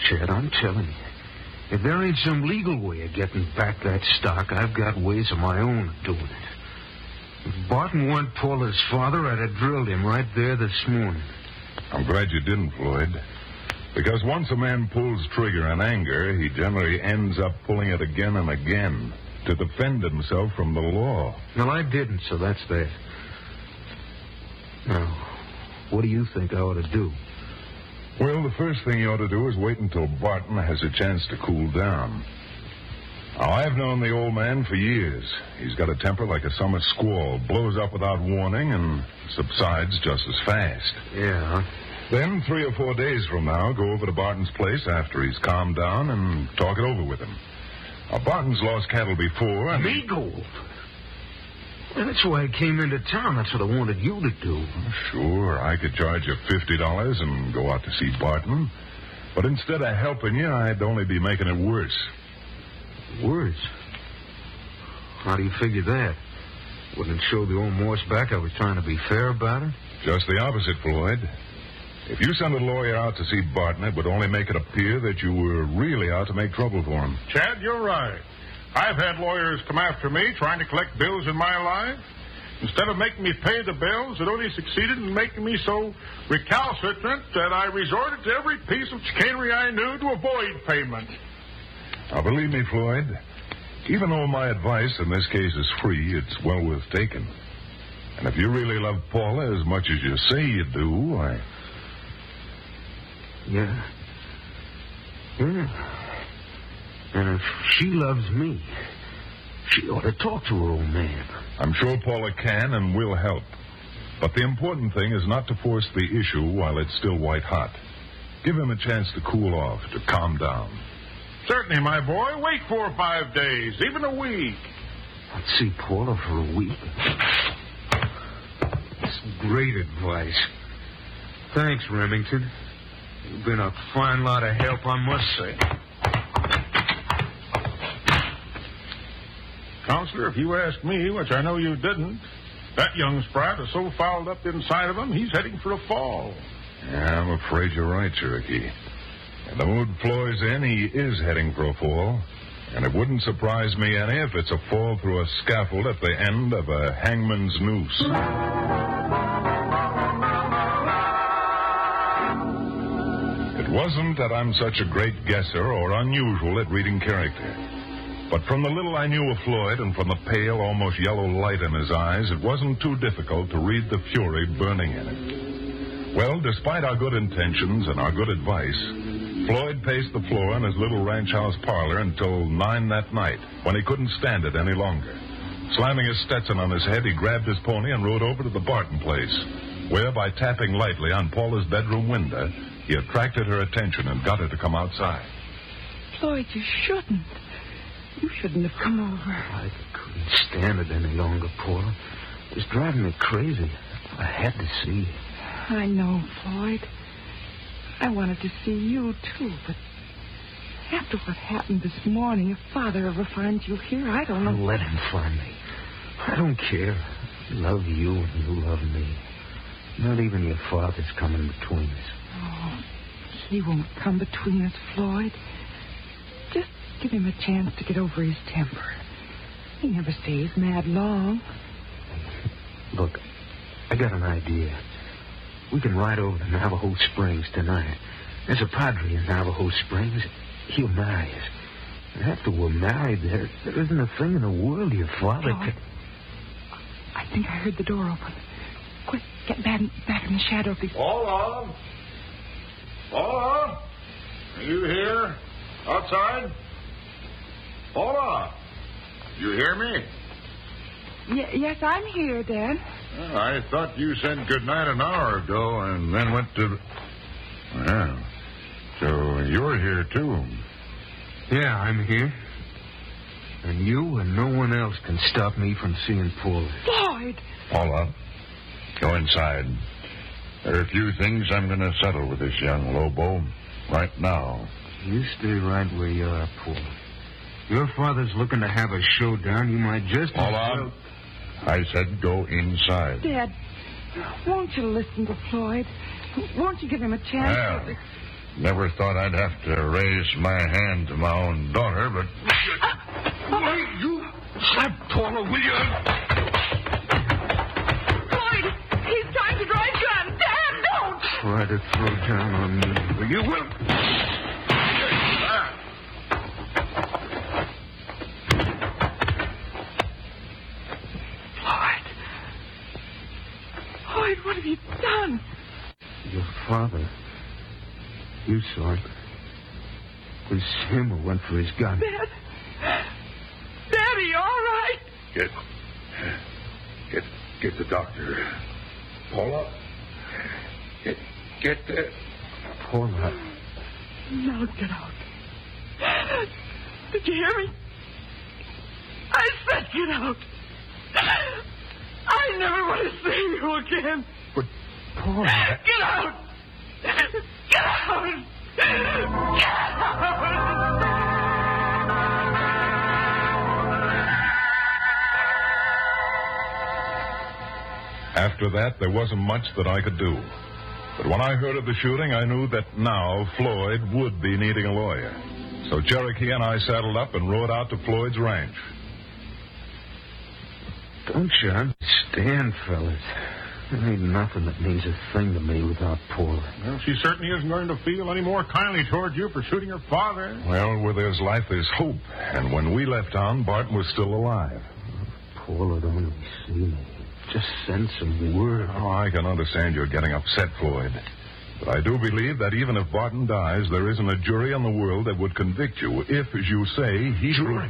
Chad, I'm telling you. If there ain't some legal way of getting back that stock, I've got ways of my own of doing it. If Barton weren't Paula's father, I'd have drilled him right there this morning. I'm glad you didn't, Floyd. Because once a man pulls trigger in anger, he generally ends up pulling it again and again to defend himself from the law. Well, I didn't, so that's that. Now, what do you think I ought to do? Well, the first thing you ought to do is wait until Barton has a chance to cool down. Now, I've known the old man for years. He's got a temper like a summer squall, blows up without warning and subsides just as fast. Yeah. Then, 3 or 4 days from now, go over to Barton's place after he's calmed down and talk it over with him. Now, Barton's lost cattle before, and... Me go over? Well, that's why I came into town. That's what I wanted you to do. Sure, I could charge you $50 and go out to see Barton. But instead of helping you, I'd only be making it worse. Worse? How do you figure that? Wouldn't it show the old Morse back I was trying to be fair about it? Just the opposite, Floyd. If you sent a lawyer out to see Barton, it would only make it appear that you were really out to make trouble for him. Chad, you're right. I've had lawyers come after me trying to collect bills in my life. Instead of making me pay the bills, it only succeeded in making me so recalcitrant that I resorted to every piece of chicanery I knew to avoid payment. Now, believe me, Floyd, even though my advice in this case is free, it's well worth taking. And if you really love Paula as much as you say you do, Yeah. And if she loves me, she ought to talk to her old man. I'm sure Paula can and will help. But the important thing is not to force the issue while it's still white hot. Give him a chance to cool off, to calm down. Certainly, my boy. Wait 4 or 5 days, even a week. I'd see Paula for a week. That's great advice. Thanks, Remington. You've been a fine lot of help, I must say. Counselor, if you ask me, which I know you didn't, that young sprat is so fouled up inside of him, he's heading for a fall. Yeah, I'm afraid you're right, Cherokee. In the mood Floyd's in, he is heading for a fall. And it wouldn't surprise me any if it's a fall through a scaffold at the end of a hangman's noose. It wasn't that I'm such a great guesser or unusual at reading character. But from the little I knew of Floyd and from the pale, almost yellow light in his eyes, it wasn't too difficult to read the fury burning in him. Well, despite our good intentions and our good advice, Floyd paced the floor in his little ranch house parlor until 9 that night, when he couldn't stand it any longer. Slamming his Stetson on his head, he grabbed his pony and rode over to the Barton place, where, by tapping lightly on Paula's bedroom window, he attracted her attention and got her to come outside. Floyd, you shouldn't. You shouldn't have come over. I couldn't stand it any longer, Paula. It was driving me crazy. I had to see you. I know, Floyd. I wanted to see you, too, but after what happened this morning, if Father ever finds you here, I don't know. Let him find me. I don't care. I love you and you love me. Not even your father's coming between us. Oh, he won't come between us, Floyd. Just give him a chance to get over his temper. He never stays mad long. Look, I got an idea. We can ride over to Navajo Springs tonight. There's a padre in Navajo Springs. He'll marry us. And after we're married, there isn't a thing in the world your father could... I think I heard the door open. Quick, get back in the shadow of these... Paula? Paula? Are you here? Outside? Paula? You hear me? Yes, I'm here, Dad. Well, I thought you said goodnight an hour ago and then went to... Well, so you're here, too. Yeah, I'm here. And you and no one else can stop me from seeing Paula. Floyd! Paula, go inside. There are a few things I'm going to settle with this young Lobo right now. You stay right where you are, Paula. Your father's looking to have a showdown. You might just... Paula, I said go inside. Dad, won't you listen to Floyd? Won't you give him a chance? Well, Never thought I'd have to raise my hand to my own daughter, but... Wait, you slap Paula, will you? Floyd, he's trying to draw his gun. Dad, don't! Try to throw down on me. You will. Floyd, what have you done? Your father. You saw it. It was him who went for his gun. Dad? Daddy, all right? Get the doctor. Paula. Get there. Paula. Now get out. Did you hear me? I said get out. I never want to see you again. But, Paula... Get out! Get out! Get out! After that, there wasn't much that I could do. But when I heard of the shooting, I knew that now Floyd would be needing a lawyer. So Cherokee and I saddled up and rode out to Floyd's ranch. Don't you understand, fellas? There ain't nothing that means a thing to me without Paula. Well, she certainly isn't going to feel any more kindly toward you for shooting her father. Well, where there's life, there's hope. And when we left town, Barton was still alive. Paula'd only see me. Just send some word. Oh, I can understand you're getting upset, Floyd. But I do believe that even if Barton dies, there isn't a jury in the world that would convict you if, as you say, he... Jury?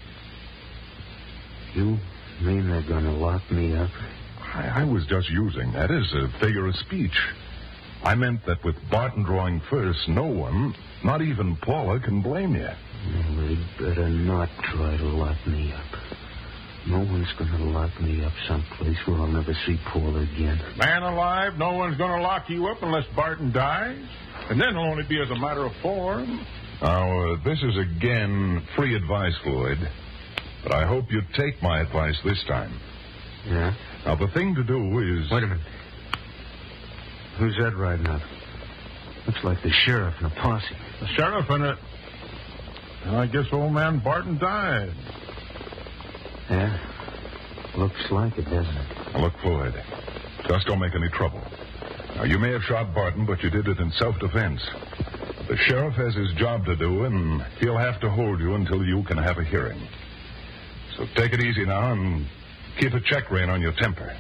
You mean they're going to lock me up? I was just using that as a figure of speech. I meant that with Barton drawing first, no one, not even Paula, can blame you. Well, they'd better not try to lock me up. No one's going to lock me up someplace where I'll never see Paula again. Man alive, no one's going to lock you up unless Barton dies. And then it'll only be as a matter of form. Now, this is again free advice, Floyd. But I hope you take my advice this time. Yeah? Now, the thing to do is... Wait a minute. Who's that riding up? Looks like the sheriff and a posse. The sheriff and it. And I guess old man Barton died. Yeah? Looks like it, doesn't it? Now, look, Floyd, just don't make any trouble. Now, you may have shot Barton, but you did it in self-defense. The sheriff has his job to do, and he'll have to hold you until you can have a hearing. So take it easy now and keep a check rein on your temper.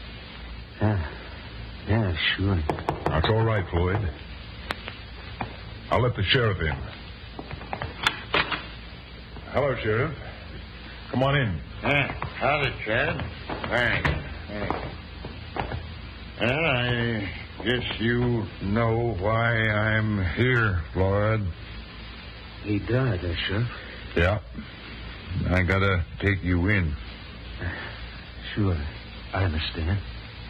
Yeah, sure. That's all right, Floyd. I'll let the sheriff in. Hello, Sheriff. Come on in. Howdy, Chad. Thanks. Well, I guess you know why I'm here, Floyd. He died, Sheriff? Yeah. I gotta take you in. Sure. I understand.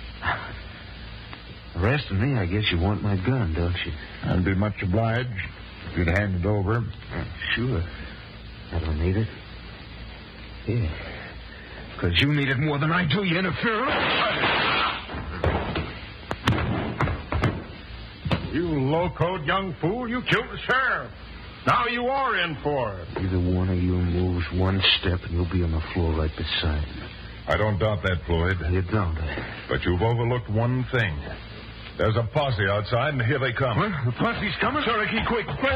The rest of me, I guess you want my gun, don't you? I'd be much obliged if you'd hand it over. Sure. I don't need it. Yeah. Because you need it more than I do, you interferer. You low-code young fool, you killed the sheriff. Now you are in for it. Either one of you moves one step and you'll be on the floor right beside me. I don't doubt that, Floyd. You don't. But you've overlooked one thing. There's a posse outside, and here they come. What? The posse's coming? Cherokee, quick.